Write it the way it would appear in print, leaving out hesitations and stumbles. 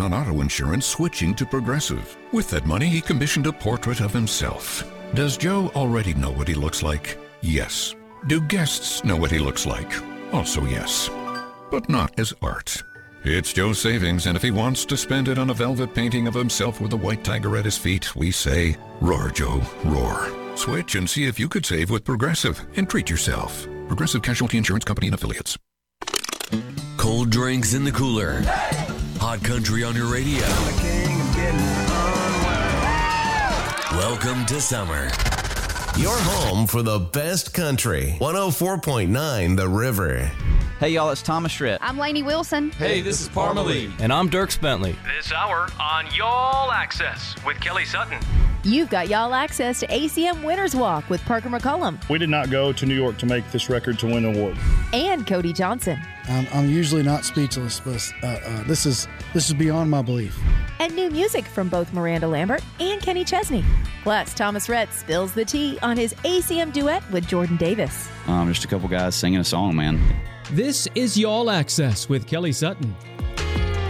on auto insurance switching to Progressive. With that money, he commissioned a portrait of himself. Does Joe already know what he looks like? Yes. Do guests know what he looks like? Also yes. But not as art. It's Joe's savings, and if he wants to spend it on a velvet painting of himself with a white tiger at his feet, we say, roar, Joe, roar. Switch and see if you could save with Progressive and treat yourself. Progressive Casualty Insurance Company and Affiliates. Cold drinks in the cooler. Hot country on your radio. Welcome to summer. Your home for the best country. 104.9 The River. Hey, y'all, it's Thomas Schritt. I'm Lainey Wilson. Hey, this is Parmalee. And I'm Dirk Bentley. This hour on Y'all Access with Kelly Sutton. You've got Y'all Access to ACM Winners Walk with Parker McCollum. We did not go to New York to make this record to win an award. And Cody Johnson. I'm usually not speechless, but this is beyond my belief. And new music from both Miranda Lambert and Kenny Chesney. Plus, Thomas Rhett spills the tea on his ACM duet with Jordan Davis. Just a couple guys singing a song, man. This is Y'all Access with Kelly Sutton.